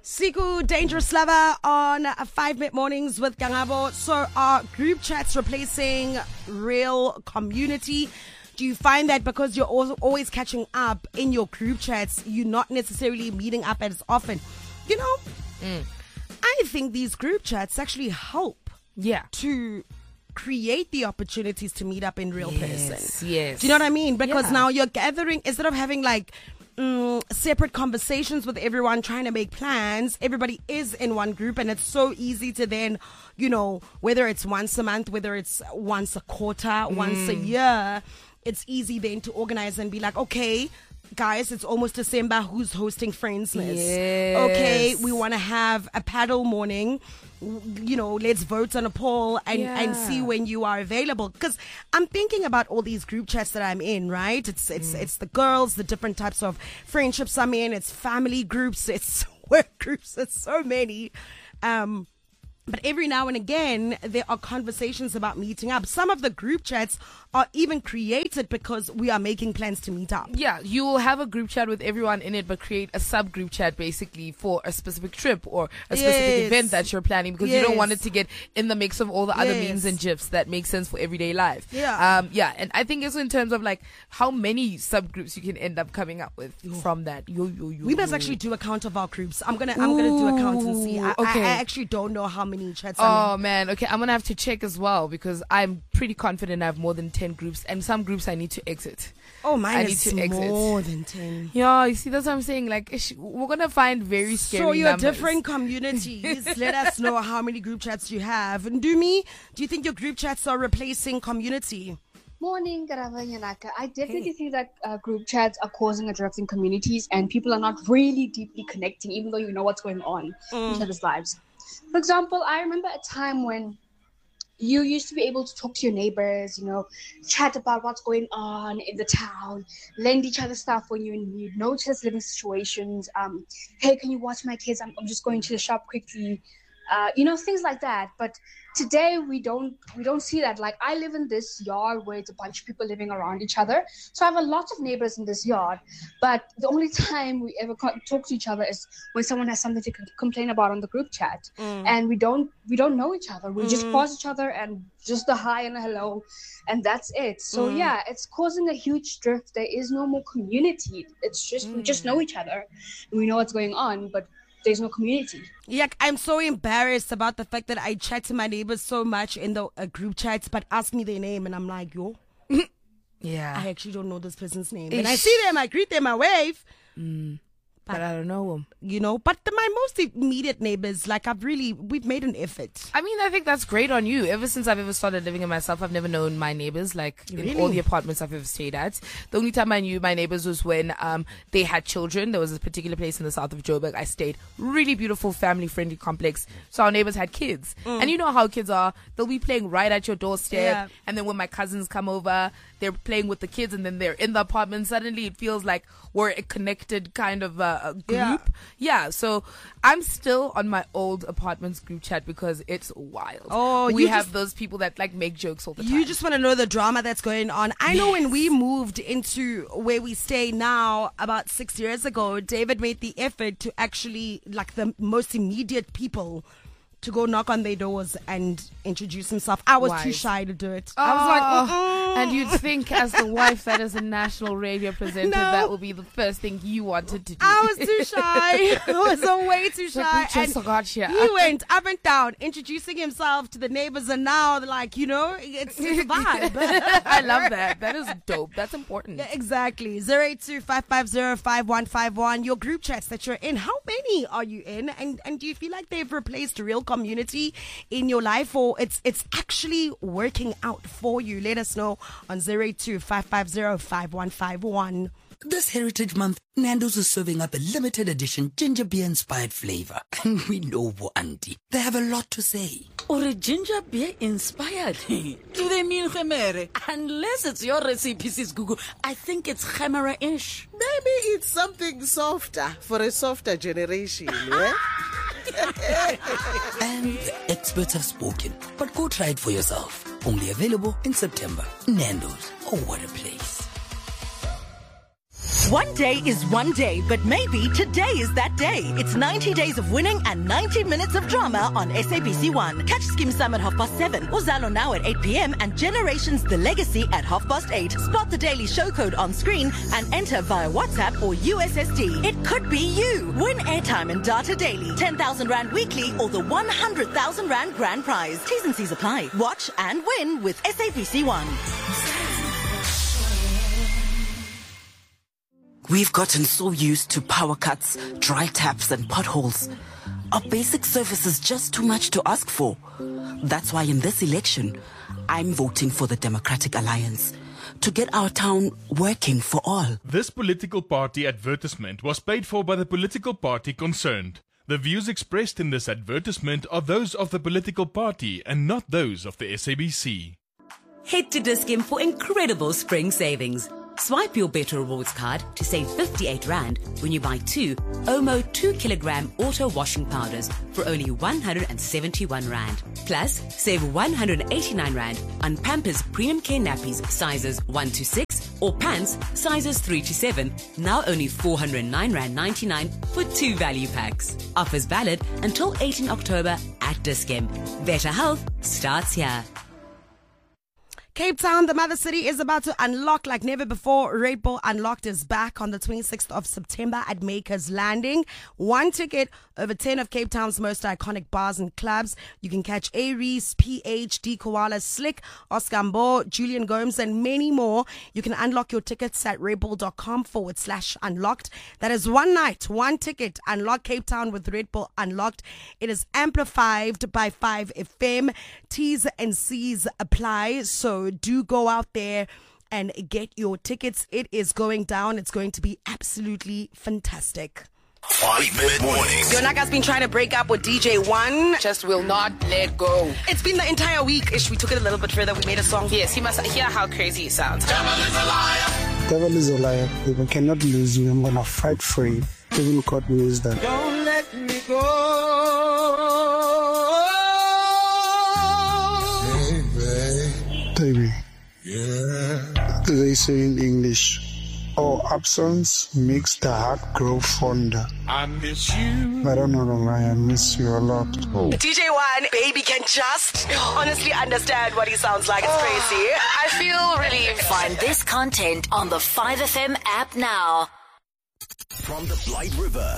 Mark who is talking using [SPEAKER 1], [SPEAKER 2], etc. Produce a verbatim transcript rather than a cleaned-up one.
[SPEAKER 1] Siku, Dangerous Lover on five minute mornings with Gangabo. So are group chats replacing real community? Do you find that because you're always catching up in your group chats, you're not necessarily meeting up as often? You know, mm. I think these group chats actually help
[SPEAKER 2] yeah.
[SPEAKER 1] to create the opportunities to meet up in real
[SPEAKER 2] yes,
[SPEAKER 1] person.
[SPEAKER 2] Yes.
[SPEAKER 1] Do you know what I mean? Because
[SPEAKER 2] yeah.
[SPEAKER 1] now you're gathering, instead of having like Mm, separate conversations with everyone trying to make plans, everybody is in one group, and it's so easy to then, you know, whether it's once a month, whether it's once a quarter, mm. once a year, it's easy then to organize and be like, okay, guys, it's almost December, who's hosting Friendsmas?
[SPEAKER 2] Yes.
[SPEAKER 1] Okay, we want to have a paddle morning, you know, let's vote on a poll and,
[SPEAKER 2] yeah.
[SPEAKER 1] and see when you are available. Because I'm thinking about all these group chats that I'm in, right? It's it's mm. it's the girls, the different types of friendships I'm in, it's family groups, it's work groups, it's so many. Um, but every now and again, there are conversations about meeting up. Some of the group chats are even created because we are making plans to meet up.
[SPEAKER 2] Yeah, you will have a group chat with everyone in it, but create a sub-group chat basically for a specific trip or a specific
[SPEAKER 1] yes.
[SPEAKER 2] event that you're planning, because
[SPEAKER 1] yes.
[SPEAKER 2] you don't want it to get in the mix of all the other
[SPEAKER 1] yes.
[SPEAKER 2] memes and gifs that make sense for everyday life.
[SPEAKER 1] Yeah.
[SPEAKER 2] Um, yeah, and I think also in terms of like how many subgroups you can end up coming up with yo. from that. Yo, yo, yo,
[SPEAKER 1] we must
[SPEAKER 2] yo.
[SPEAKER 1] actually do a count of our groups. I'm gonna I'm gonna do a count and see. I,
[SPEAKER 2] okay.
[SPEAKER 1] I, I actually don't know how many chats.
[SPEAKER 2] Oh
[SPEAKER 1] I'm in.
[SPEAKER 2] man, okay, I'm gonna have to check as well, because I'm pretty confident I have more than ten groups, and some groups I need to exit.
[SPEAKER 1] Oh, mine
[SPEAKER 2] I
[SPEAKER 1] is
[SPEAKER 2] need to exit.
[SPEAKER 1] more than ten.
[SPEAKER 2] Yeah, you see, that's what I'm saying. Like, we're gonna find very scary
[SPEAKER 1] So you're
[SPEAKER 2] numbers.
[SPEAKER 1] different communities. Let us know how many group chats you have. And do me, do you think your group chats are replacing community?
[SPEAKER 3] Morning, Garava Yanaka. I definitely hey. think that uh, group chats are causing a drift in communities, and people are not really deeply connecting, even though you know what's going on mm. in each other's lives. For example, I remember a time when you used to be able to talk to your neighbors, you know, chat about what's going on in the town, lend each other stuff when you're in need, notice living situations. Um, hey, can you watch my kids? I'm, I'm just going to the shop quickly. Uh, you know, things like that. But today we don't we don't see that. Like, I live in this yard where it's a bunch of people living around each other. So I have a lot of neighbors in this yard. But the only time we ever talk to each other is when someone has something to c- complain about on the group chat. Mm. And we don't we don't know each other. We mm. just pause each other and just the hi and a hello. And that's it. So mm. yeah, it's causing a huge drift. There is no more community. It's just mm. we just know each other. And we know what's going on. But there's no community.
[SPEAKER 1] Yeah, I'm so embarrassed about the fact that I chat to my neighbors so much in the uh, group chats, but ask me their name and I'm like, yo,
[SPEAKER 2] yeah,
[SPEAKER 1] I actually don't know this person's name. Ish. And I see them, I greet them, I wave.
[SPEAKER 2] Mm. But, but I don't know them.
[SPEAKER 1] You know, but the, my most immediate neighbors, like I've really, we've made an effort.
[SPEAKER 2] I mean, I think that's great on you. Ever since I've ever started living in myself, I've never known my neighbors, like really? in all the apartments I've ever stayed at. The only time I knew my neighbors was when um they had children. There was a particular place in the south of Joburg I stayed. Really beautiful, family-friendly complex. So our neighbors had kids. Mm. And you know how kids are. They'll be playing right at your doorstep. Yeah. And then when my cousins come over, they're playing with the kids, and then they're in the apartment. Suddenly it feels like we're a connected kind of uh, group. Yeah. Yeah, so I'm still on my old apartments group chat because it's wild.
[SPEAKER 1] Oh,
[SPEAKER 2] we
[SPEAKER 1] you
[SPEAKER 2] have
[SPEAKER 1] just,
[SPEAKER 2] those people that like make jokes all the time.
[SPEAKER 1] You just want to know the drama that's going on. I
[SPEAKER 2] yes.
[SPEAKER 1] know when we moved into where we stay now about six years ago, David made the effort to actually, like, the most immediate people to go knock on their doors and introduce himself. I was Wise. too shy to do it.
[SPEAKER 2] Oh,
[SPEAKER 1] I was like, mm-mm.
[SPEAKER 2] And you'd think as the wife that is a national radio presenter, no. that would be the first thing you wanted to do.
[SPEAKER 1] I was too shy. I was so way too shy.
[SPEAKER 2] Like, we just
[SPEAKER 1] and
[SPEAKER 2] got here.
[SPEAKER 1] He went up and down, introducing himself to the neighbors, and now they're like, you know, it's, it's a vibe.
[SPEAKER 2] I love that. That is dope. That's important.
[SPEAKER 1] Yeah, exactly. zero eight two five five zero five one five one. Your group chats that you're in, how many are you in? And and do you feel like they've replaced real community in your life, or it's it's actually working out for you? Let us know on zero eight two five five zero five one five one.
[SPEAKER 4] This Heritage Month, Nando's is serving up a limited edition ginger beer inspired flavor. And we know Auntie, they have a lot to say.
[SPEAKER 5] Or a ginger beer inspired? Do they mean Khemere? Unless it's your recipe, Sis Gugu, I think it's Khemera-ish.
[SPEAKER 6] Maybe it's something softer for a softer generation, yeah?
[SPEAKER 4] And the experts have spoken, but go try it for yourself. Only available in September. Nando's. Oh, what a place.
[SPEAKER 7] One day is one day, but maybe today is that day. It's ninety days of winning and ninety minutes of drama on S A B C one. Catch Skim Sam at half past seven, Uzalo now at eight p.m. and Generations The Legacy at half past eight. Spot the daily show code on screen and enter via WhatsApp or U S S D. It could be you. Win airtime and data daily, ten thousand Rand weekly or the one hundred thousand Rand grand prize. T's and C's apply. Watch and win with S A B C one.
[SPEAKER 4] We've gotten so used to power cuts, dry taps and potholes. Are basic services just too much to ask for? That's why in this election, I'm voting for the Democratic Alliance to get our town working for all.
[SPEAKER 8] This political party advertisement was paid for by the political party concerned. The views expressed in this advertisement are those of the political party and not those of the S A B C.
[SPEAKER 9] Head to Dis-Chem for incredible spring savings. Swipe your Better Rewards card to save fifty-eight Rand when you buy two Omo two kilogram auto washing powders for only one hundred seventy-one Rand. Plus, save one hundred eighty-nine Rand on Pampers Premium Care Nappies sizes one to six or pants sizes three to seven, now only four hundred nine Rand ninety-nine for two value packs. Offers valid until eighteenth October at Dis-Chem. Better health starts here.
[SPEAKER 1] Cape Town, the mother city, is about to unlock like never before. Red Bull Unlocked is back on the twenty-sixth of September at Makers Landing. One ticket over ten of Cape Town's most iconic bars and clubs. You can catch Aries, P H, D Koala, Slick, Oscar Mbo, Julian Gomes, and many more. You can unlock your tickets at redbull.com forward slash unlocked. That is one night, one ticket. Unlock Cape Town with Red Bull Unlocked. It is amplified by five F M. T's and C's apply. So do go out there and get your tickets. It is going down. It's going to be absolutely fantastic.
[SPEAKER 10] Five Minute Mornings.
[SPEAKER 1] Yonaka's been trying to break up with D J One.
[SPEAKER 2] Just will not let go.
[SPEAKER 1] It's been the entire week. Ish, we took it a little bit further. We made a song.
[SPEAKER 2] Yes, he must hear how crazy he sounds.
[SPEAKER 10] Devil is a liar.
[SPEAKER 11] Devil is a liar. We cannot lose you. I'm going to fight for you. Even God knows that.
[SPEAKER 6] Don't let me go.
[SPEAKER 11] Baby. Yeah. They say in English, oh, absence makes the heart grow fonder.
[SPEAKER 10] I miss you.
[SPEAKER 11] I don't know why I miss you a lot. Oh.
[SPEAKER 1] D J One, baby, can just honestly understand what he sounds like. It's crazy.
[SPEAKER 2] I feel relieved.
[SPEAKER 12] Find this content on the five F M app now.
[SPEAKER 10] From the Blight River.